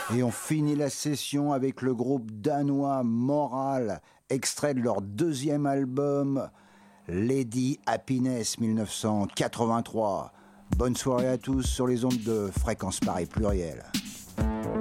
Et on finit la session avec le groupe danois Moral, extrait de leur deuxième album Lady Happiness 1983. Bonne soirée à tous sur les ondes de Fréquence Paris Pluriel.